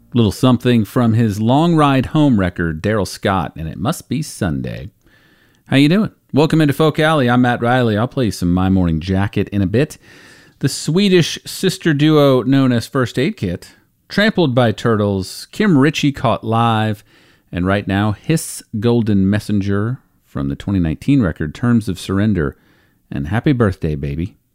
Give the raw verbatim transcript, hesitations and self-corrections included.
Little something from his Long Ride Home record, Daryl Scott, and It Must Be Sunday. How you doing? Welcome into Folk Alley. I'm Matt Riley. I'll play some My Morning Jacket in a bit. The Swedish sister duo known as First Aid Kit, Trampled by Turtles, Kim Ritchie Caught Live, and right now, Hiss Golden Messenger from the twenty nineteen record Terms of Surrender. And happy birthday, baby.